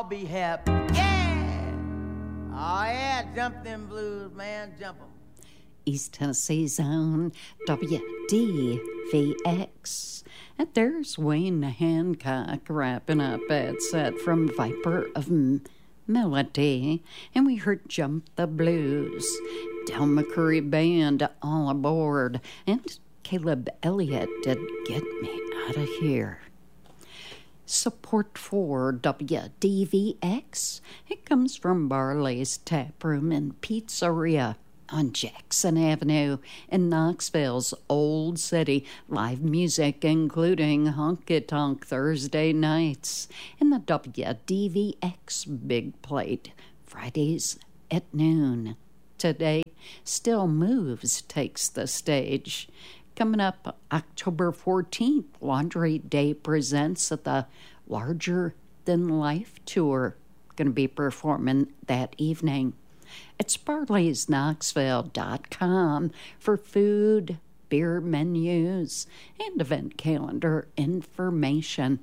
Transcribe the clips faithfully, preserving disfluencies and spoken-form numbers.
be happy. Yeah! Oh, yeah, jump them blues, man, jump them. East Tennessee Zone, W D V X. And there's Wayne Hancock wrapping up that set from Viper of M- Melody. And we heard Jump the Blues. Del McCoury Band, All Aboard. And Caleb Elliott did Get Me Out of Here. Support for W D V X, it comes from Barley's Tap Room and Pizzeria on Jackson Avenue in Knoxville's Old City. Live music including Honky Tonk Thursday nights and the W D V X Big Plate Fridays at noon. Today, Still Moves takes the stage. Coming up October fourteenth, Laundry Day presents at the Larger Than Life Tour. Going to be performing that evening. It's barleys knoxville dot com for food, beer menus, and event calendar information.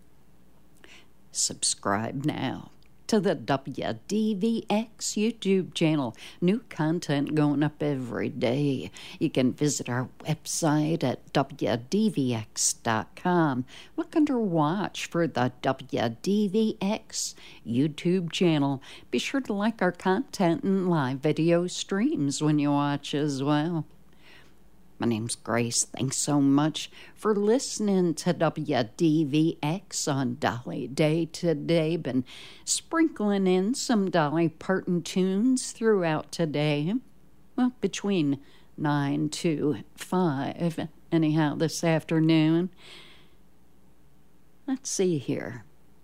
Subscribe now to the W D V X YouTube channel. New content going up every day. You can visit our website at W D V X dot com. Look under Watch for the W D V X YouTube channel. Be sure to like our content and live video streams when you watch as well. My name's Grace. Thanks so much for listening to W D V X on Dolly Day today. Been sprinkling in some Dolly Parton tunes throughout today. Well, between nine to five, anyhow, this afternoon. Let's see here.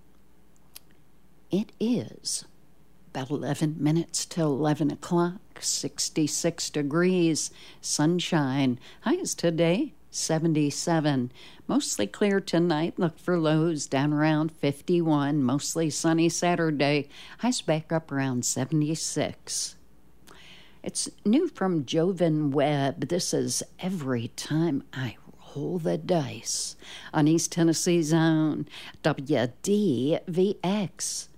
It is about eleven minutes till eleven o'clock. sixty-six degrees, sunshine. Highs today, seventy-seven. Mostly clear tonight. Look for lows down around fifty-one. Mostly sunny Saturday. Highs back up around seventy-six. It's new from Jovan Webb. This is Every Time I Roll the Dice on East Tennessee Zone, W D V X.